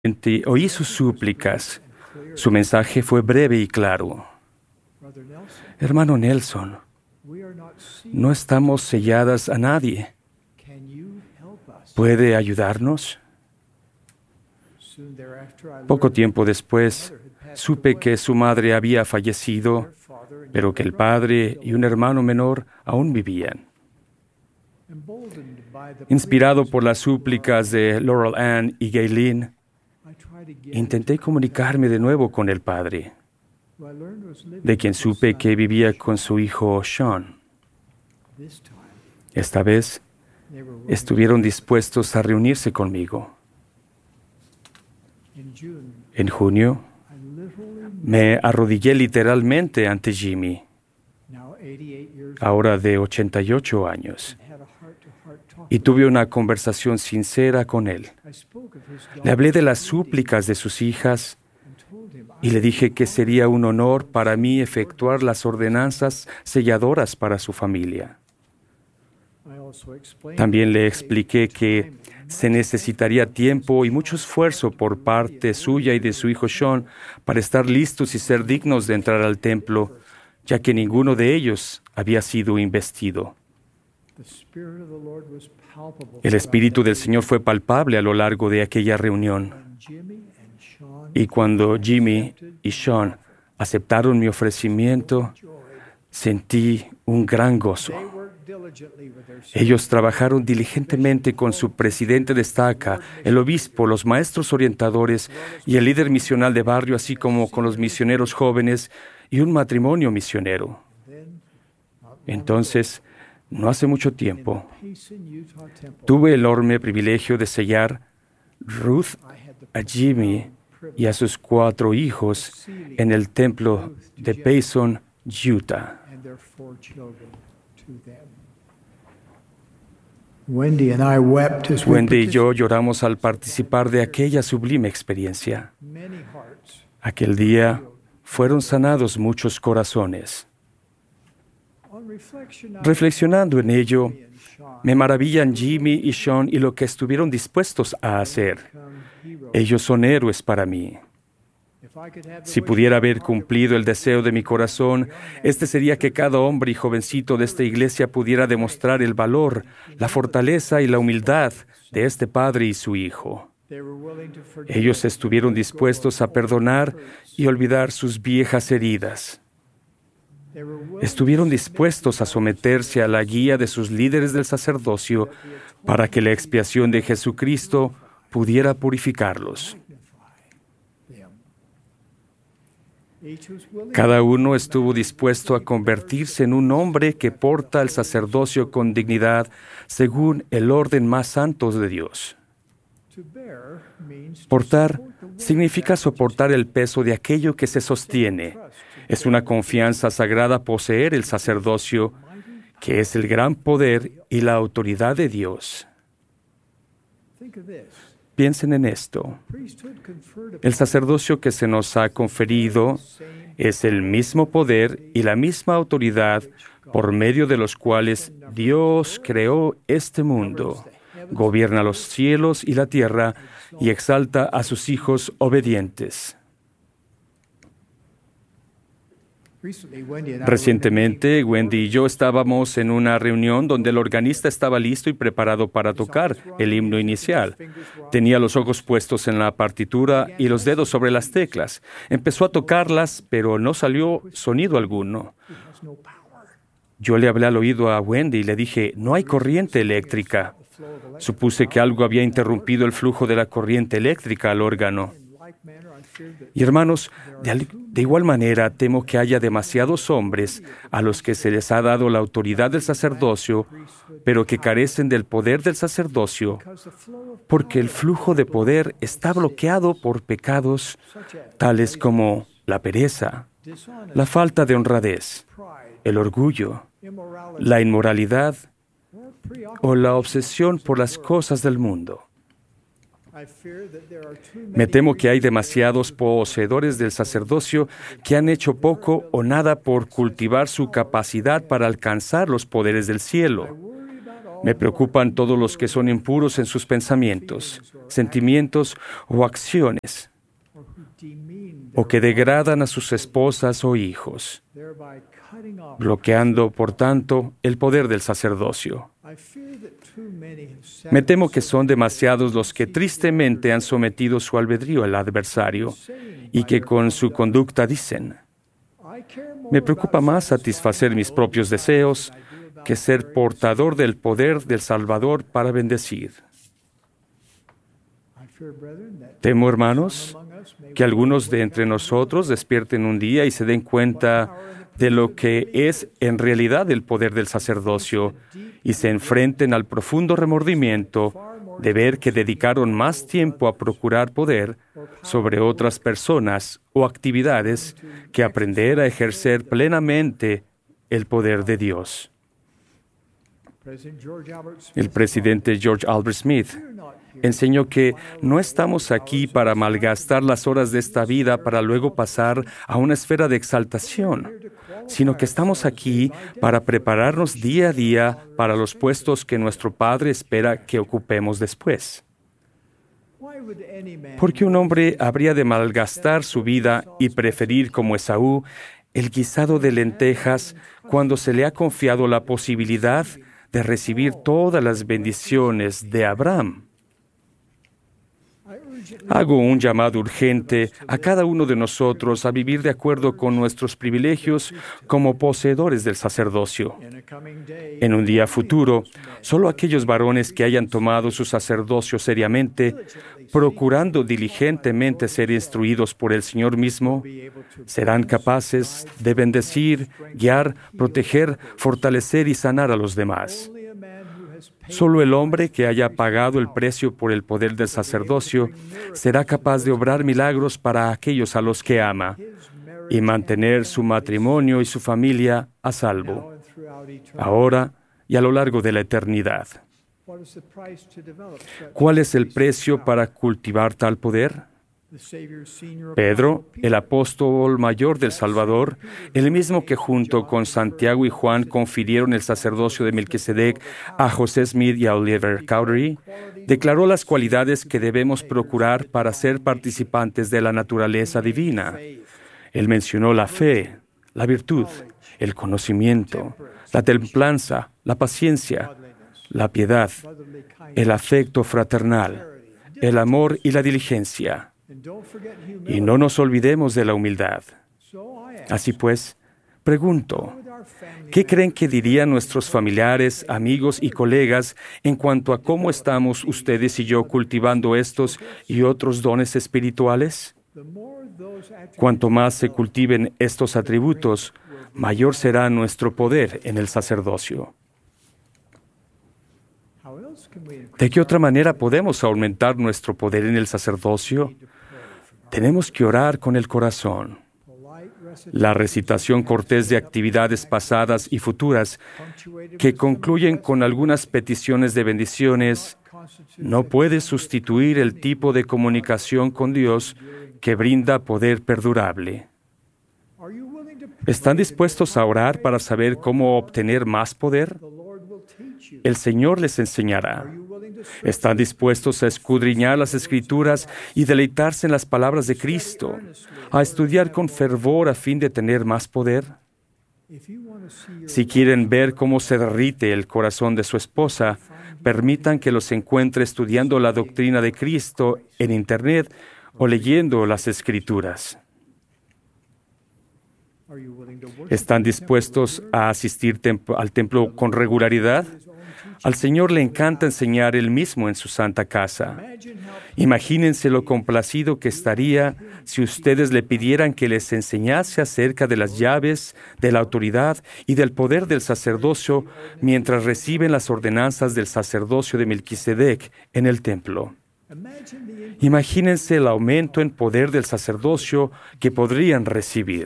Oí sus súplicas. Su mensaje fue breve y claro. Hermano Nelson, no estamos selladas a nadie. ¿Puede ayudarnos? Poco tiempo después, supe que su madre había fallecido, pero que el padre y un hermano menor aún vivían. Inspirado por las súplicas de Laurel Ann y Gayleen, intenté comunicarme de nuevo con el padre, de quien supe que vivía con su hijo Sean. Esta vez, estuvieron dispuestos a reunirse conmigo. En junio, me arrodillé literalmente ante Jimmy, ahora de 88 años, y tuve una conversación sincera con él. Le hablé de las súplicas de sus hijas y le dije que sería un honor para mí efectuar las ordenanzas selladoras para su familia. También le expliqué que se necesitaría tiempo y mucho esfuerzo por parte suya y de su hijo Sean para estar listos y ser dignos de entrar al templo, ya que ninguno de ellos había sido investido. El Espíritu del Señor fue palpable a lo largo de aquella reunión. Y cuando Jimmy y Sean aceptaron mi ofrecimiento, sentí un gran gozo. Ellos trabajaron diligentemente con su presidente de estaca, el obispo, los maestros orientadores y el líder misional de barrio, así como con los misioneros jóvenes y un matrimonio misionero. Entonces, no hace mucho tiempo, tuve el enorme privilegio de sellar Ruth, a Jimmy y a sus 4 hijos en el templo de Payson, Utah. Wendy y yo lloramos al participar de aquella sublime experiencia. Aquel día fueron sanados muchos corazones. Reflexionando en ello, me maravillan Jimmy y Sean y lo que estuvieron dispuestos a hacer. Ellos son héroes para mí. Si pudiera haber cumplido el deseo de mi corazón, este sería que cada hombre y jovencito de esta iglesia pudiera demostrar el valor, la fortaleza y la humildad de este padre y su hijo. Ellos estuvieron dispuestos a perdonar y olvidar sus viejas heridas. Estuvieron dispuestos a someterse a la guía de sus líderes del sacerdocio para que la expiación de Jesucristo pudiera purificarlos. Cada uno estuvo dispuesto a convertirse en un hombre que porta el sacerdocio con dignidad según el orden más santo de Dios. Portar significa soportar el peso de aquello que se sostiene. Es una confianza sagrada poseer el sacerdocio, que es el gran poder y la autoridad de Dios. Piensen en esto. El sacerdocio que se nos ha conferido es el mismo poder y la misma autoridad por medio de los cuales Dios creó este mundo, gobierna los cielos y la tierra y exalta a sus hijos obedientes. Recientemente, Wendy y yo estábamos en una reunión donde el organista estaba listo y preparado para tocar el himno inicial. Tenía los ojos puestos en la partitura y los dedos sobre las teclas. Empezó a tocarlas, pero no salió sonido alguno. Yo le hablé al oído a Wendy y le dije, no hay corriente eléctrica. Supuse que algo había interrumpido el flujo de la corriente eléctrica al órgano. Y hermanos, de igual manera temo que haya demasiados hombres a los que se les ha dado la autoridad del sacerdocio, pero que carecen del poder del sacerdocio, porque el flujo de poder está bloqueado por pecados tales como la pereza, la falta de honradez, el orgullo, la inmoralidad o la obsesión por las cosas del mundo. Me temo que hay demasiados poseedores del sacerdocio que han hecho poco o nada por cultivar su capacidad para alcanzar los poderes del cielo. Me preocupan todos los que son impuros en sus pensamientos, sentimientos o acciones, o que degradan a sus esposas o hijos, bloqueando, por tanto, el poder del sacerdocio. Me temo que son demasiados los que tristemente han sometido su albedrío al adversario y que con su conducta dicen: me preocupa más satisfacer mis propios deseos que ser portador del poder del Salvador para bendecir. Temo, hermanos, que algunos de entre nosotros despierten un día y se den cuenta de lo que es en realidad el poder del sacerdocio y se enfrenten al profundo remordimiento de ver que dedicaron más tiempo a procurar poder sobre otras personas o actividades que aprender a ejercer plenamente el poder de Dios. El presidente George Albert Smith enseñó que no estamos aquí para malgastar las horas de esta vida para luego pasar a una esfera de exaltación, sino que estamos aquí para prepararnos día a día para los puestos que nuestro Padre espera que ocupemos después. ¿Por qué un hombre habría de malgastar su vida y preferir, como Esaú, el guisado de lentejas cuando se le ha confiado la posibilidad de recibir todas las bendiciones de Abraham? Hago un llamado urgente a cada uno de nosotros a vivir de acuerdo con nuestros privilegios como poseedores del sacerdocio. En un día futuro, solo aquellos varones que hayan tomado su sacerdocio seriamente, procurando diligentemente ser instruidos por el Señor mismo, serán capaces de bendecir, guiar, proteger, fortalecer y sanar a los demás. Solo el hombre que haya pagado el precio por el poder del sacerdocio será capaz de obrar milagros para aquellos a los que ama y mantener su matrimonio y su familia a salvo, ahora y a lo largo de la eternidad. ¿Cuál es el precio para cultivar tal poder? Pedro, el apóstol mayor del Salvador, el mismo que junto con Santiago y Juan confirieron el sacerdocio de Melquisedec a José Smith y a Oliver Cowdery, declaró las cualidades que debemos procurar para ser participantes de la naturaleza divina. Él mencionó la fe, la virtud, el conocimiento, la templanza, la paciencia, la piedad, el afecto fraternal, el amor y la diligencia. Y no nos olvidemos de la humildad. Así pues, pregunto, ¿qué creen que dirían nuestros familiares, amigos y colegas en cuanto a cómo estamos ustedes y yo cultivando estos y otros dones espirituales? Cuanto más se cultiven estos atributos, mayor será nuestro poder en el sacerdocio. ¿De qué otra manera podemos aumentar nuestro poder en el sacerdocio? Tenemos que orar con el corazón. La recitación cortés de actividades pasadas y futuras que concluyen con algunas peticiones de bendiciones no puede sustituir el tipo de comunicación con Dios que brinda poder perdurable. ¿Están dispuestos a orar para saber cómo obtener más poder? El Señor les enseñará. ¿Están dispuestos a escudriñar las Escrituras y deleitarse en las palabras de Cristo, a estudiar con fervor a fin de tener más poder? Si quieren ver cómo se derrite el corazón de su esposa, permitan que los encuentre estudiando la doctrina de Cristo en Internet o leyendo las Escrituras. ¿Están dispuestos a asistir al templo con regularidad? Al Señor le encanta enseñar Él mismo en su santa casa. Imagínense lo complacido que estaría si ustedes le pidieran que les enseñase acerca de las llaves, de la autoridad y del poder del sacerdocio mientras reciben las ordenanzas del sacerdocio de Melquisedec en el templo. Imagínense el aumento en poder del sacerdocio que podrían recibir.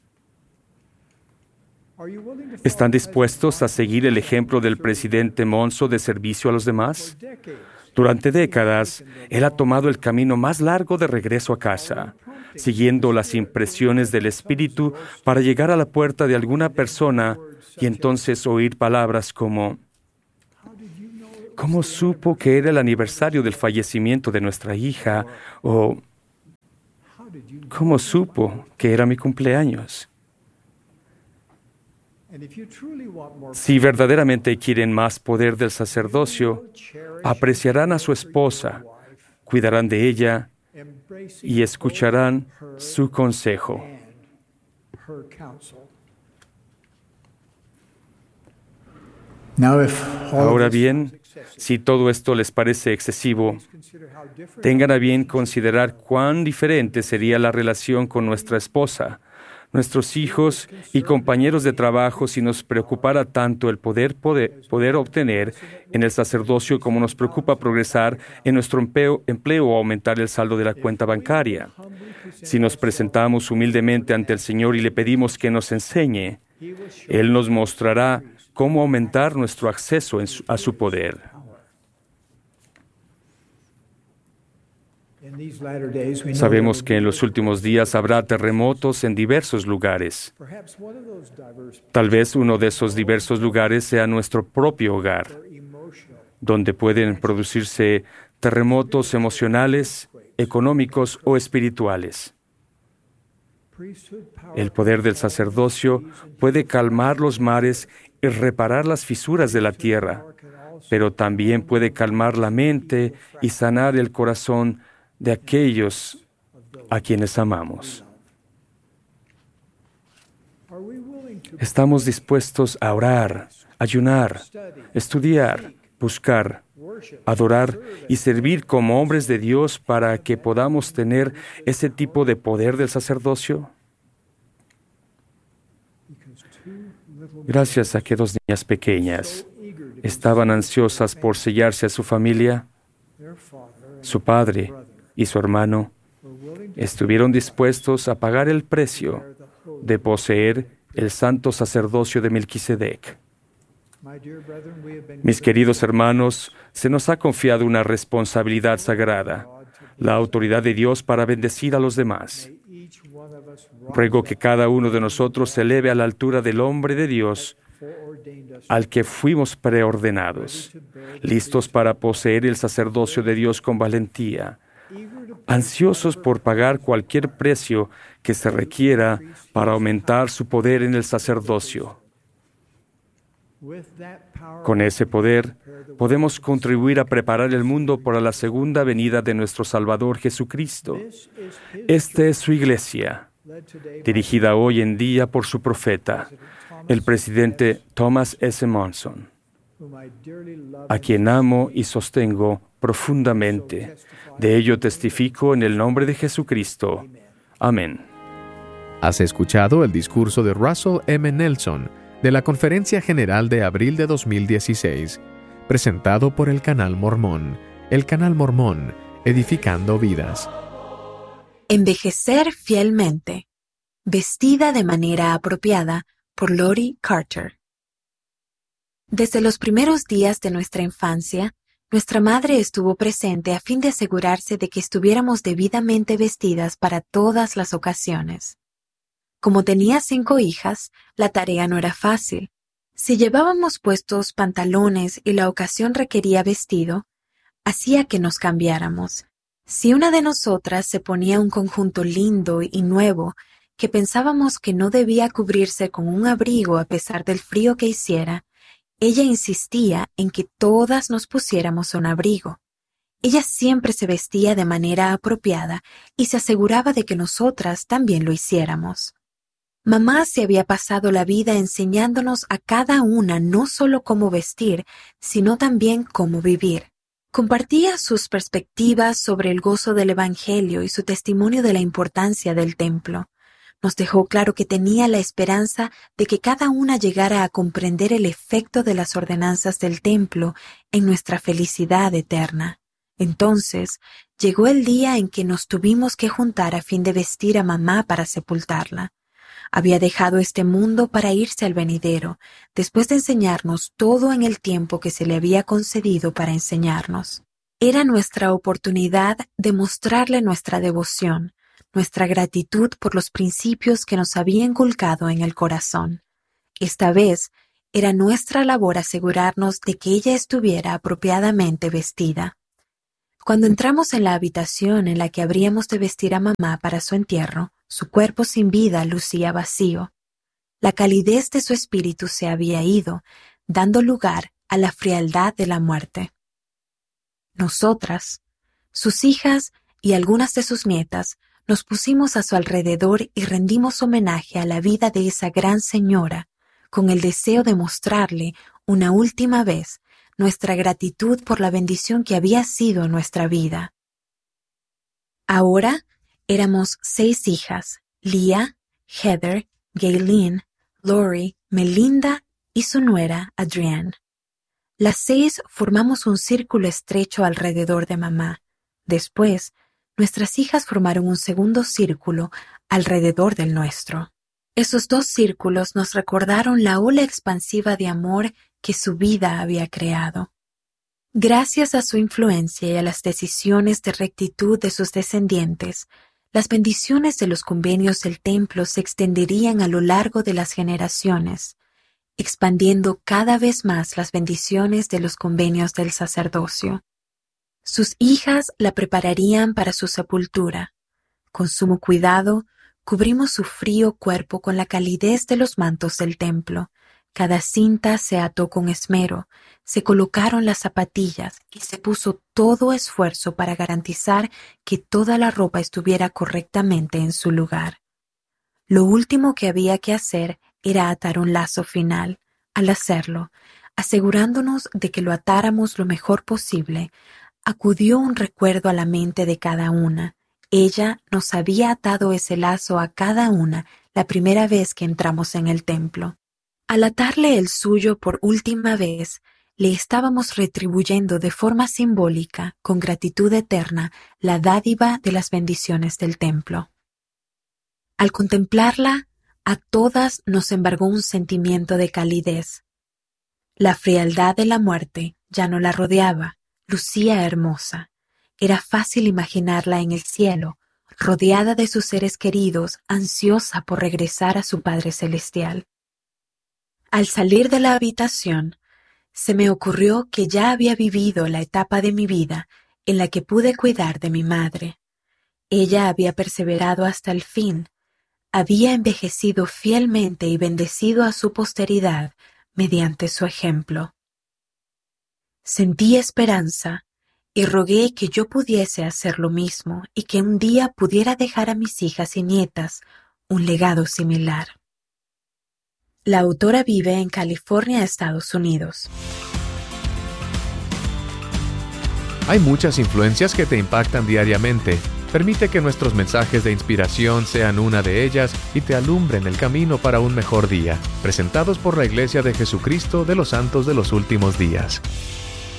¿Están dispuestos a seguir el ejemplo del presidente Monzo de servicio a los demás? Durante décadas, él ha tomado el camino más largo de regreso a casa, siguiendo las impresiones del Espíritu para llegar a la puerta de alguna persona y entonces oír palabras como: ¿Cómo supo que era el aniversario del fallecimiento de nuestra hija? ¿O cómo supo que era mi cumpleaños? Si verdaderamente quieren más poder del sacerdocio, apreciarán a su esposa, cuidarán de ella y escucharán su consejo. Ahora bien, si todo esto les parece excesivo, tengan a bien considerar cuán diferente sería la relación con nuestra esposa, nuestros hijos y compañeros de trabajo si nos preocupara tanto el poder obtener en el sacerdocio como nos preocupa progresar en nuestro empleo o aumentar el saldo de la cuenta bancaria. Si nos presentamos humildemente ante el Señor y le pedimos que nos enseñe, Él nos mostrará cómo aumentar nuestro acceso a su poder. Sabemos que en los últimos días habrá terremotos en diversos lugares. Tal vez uno de esos diversos lugares sea nuestro propio hogar, donde pueden producirse terremotos emocionales, económicos o espirituales. El poder del sacerdocio puede calmar los mares y reparar las fisuras de la tierra, pero también puede calmar la mente y sanar el corazón de aquellos a quienes amamos. ¿Estamos dispuestos a orar, ayunar, estudiar, buscar, adorar y servir como hombres de Dios para que podamos tener ese tipo de poder del sacerdocio? Gracias a que dos niñas pequeñas estaban ansiosas por sellarse a su familia, su padre y su hermano estuvieron dispuestos a pagar el precio de poseer el santo sacerdocio de Melquisedec. Mis queridos hermanos, se nos ha confiado una responsabilidad sagrada, la autoridad de Dios para bendecir a los demás. Ruego que cada uno de nosotros se eleve a la altura del hombre de Dios al que fuimos preordenados, listos para poseer el sacerdocio de Dios con valentía, ansiosos por pagar cualquier precio que se requiera para aumentar su poder en el sacerdocio. Con ese poder, podemos contribuir a preparar el mundo para la segunda venida de nuestro Salvador Jesucristo. Esta es su iglesia, dirigida hoy en día por su profeta, el presidente Thomas S. Monson, a quien amo y sostengo profundamente. De ello testifico en el nombre de Jesucristo. Amén. Has escuchado el discurso de Russell M. Nelson de la Conferencia General de abril de 2016, presentado por el Canal Mormón. El Canal Mormón, edificando vidas. Envejecer fielmente. Vestida de manera apropiada, por Lori Carter. Desde los primeros días de nuestra infancia, nuestra madre estuvo presente a fin de asegurarse de que estuviéramos debidamente vestidas para todas las ocasiones. Como tenía 5 hijas, la tarea no era fácil. Si llevábamos puestos pantalones y la ocasión requería vestido, hacía que nos cambiáramos. Si una de nosotras se ponía un conjunto lindo y nuevo, que pensábamos que no debía cubrirse con un abrigo a pesar del frío que hiciera, ella insistía en que todas nos pusiéramos un abrigo. Ella siempre se vestía de manera apropiada y se aseguraba de que nosotras también lo hiciéramos. Mamá se había pasado la vida enseñándonos a cada una no solo cómo vestir, sino también cómo vivir. Compartía sus perspectivas sobre el gozo del Evangelio y su testimonio de la importancia del templo. Nos dejó claro que tenía la esperanza de que cada una llegara a comprender el efecto de las ordenanzas del templo en nuestra felicidad eterna. Entonces, llegó el día en que nos tuvimos que juntar a fin de vestir a mamá para sepultarla. Había dejado este mundo para irse al venidero, después de enseñarnos todo en el tiempo que se le había concedido para enseñarnos. Era nuestra oportunidad de mostrarle nuestra devoción, nuestra gratitud por los principios que nos había inculcado en el corazón. Esta vez, era nuestra labor asegurarnos de que ella estuviera apropiadamente vestida. Cuando entramos en la habitación en la que habríamos de vestir a mamá para su entierro, su cuerpo sin vida lucía vacío. La calidez de su espíritu se había ido, dando lugar a la frialdad de la muerte. Nosotras, sus hijas y algunas de sus nietas, nos pusimos a su alrededor y rendimos homenaje a la vida de esa gran señora, con el deseo de mostrarle, una última vez, nuestra gratitud por la bendición que había sido nuestra vida. Ahora éramos 6 hijas: Leah, Heather, Gayleen, Lori, Melinda y su nuera, Adrienne. Las 6 formamos un círculo estrecho alrededor de mamá. Después, nuestras hijas formaron un segundo círculo alrededor del nuestro. Esos 2 círculos nos recordaron la ola expansiva de amor que su vida había creado. Gracias a su influencia y a las decisiones de rectitud de sus descendientes, las bendiciones de los convenios del templo se extenderían a lo largo de las generaciones, expandiendo cada vez más las bendiciones de los convenios del sacerdocio. Sus hijas la prepararían para su sepultura. Con sumo cuidado, cubrimos su frío cuerpo con la calidez de los mantos del templo. Cada cinta se ató con esmero, se colocaron las zapatillas y se puso todo esfuerzo para garantizar que toda la ropa estuviera correctamente en su lugar. Lo último que había que hacer era atar un lazo final. Al hacerlo, asegurándonos de que lo atáramos lo mejor posible, acudió un recuerdo a la mente de cada una. Ella nos había atado ese lazo a cada una la primera vez que entramos en el templo. Al atarle el suyo por última vez, le estábamos retribuyendo de forma simbólica, con gratitud eterna, la dádiva de las bendiciones del templo. Al contemplarla, a todas nos embargó un sentimiento de calidez. La frialdad de la muerte ya no la rodeaba, lucía hermosa. Era fácil imaginarla en el cielo, rodeada de sus seres queridos, ansiosa por regresar a su Padre Celestial. Al salir de la habitación, se me ocurrió que ya había vivido la etapa de mi vida en la que pude cuidar de mi madre. Ella había perseverado hasta el fin, había envejecido fielmente y bendecido a su posteridad mediante su ejemplo. Sentí esperanza y rogué que yo pudiese hacer lo mismo y que un día pudiera dejar a mis hijas y nietas un legado similar. La autora vive en California, Estados Unidos. Hay muchas influencias que te impactan diariamente. Permite que nuestros mensajes de inspiración sean una de ellas y te alumbren el camino para un mejor día. Presentados por la Iglesia de Jesucristo de los Santos de los Últimos Días.